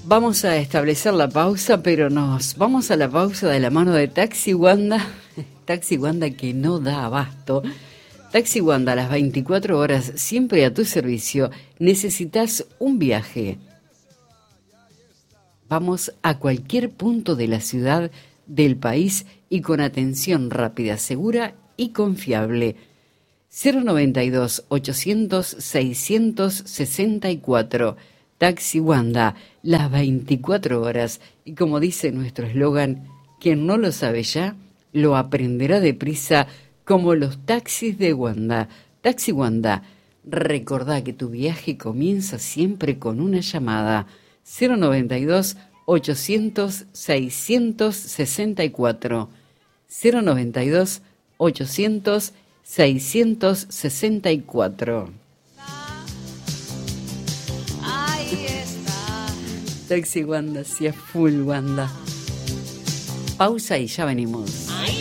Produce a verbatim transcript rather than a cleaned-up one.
Vamos a establecer la pausa, pero nos vamos a la pausa de la mano de Taxi Wanda. Taxi Wanda que no da abasto. Taxi Wanda, a las veinticuatro horas, siempre a tu servicio. ¿Necesitas un viaje? Vamos a cualquier punto de la ciudad, del país y con atención rápida, segura y confiable. cero noventa y dos, ochocientos, seiscientos sesenta y cuatro. Taxi Wanda, las veinticuatro horas. Y como dice nuestro eslogan, quien no lo sabe ya, lo aprenderá deprisa, como los taxis de Wanda. Taxi Wanda, recordá que tu viaje comienza siempre con una llamada. cero noventa y dos, ochocientos, seiscientos sesenta y cuatro. cero noventa y dos, ochocientos, seiscientos sesenta y cuatro. Ahí está. Taxi Wanda, si es full Wanda. Pausa y ya venimos. Ahí